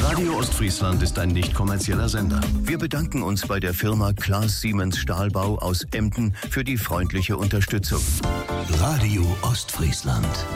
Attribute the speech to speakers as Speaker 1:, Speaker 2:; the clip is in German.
Speaker 1: Radio Ostfriesland ist ein nicht kommerzieller Sender. Wir bedanken uns bei der Firma Klaas Siemens Stahlbau aus Emden für die freundliche Unterstützung.
Speaker 2: Radio Ostfriesland.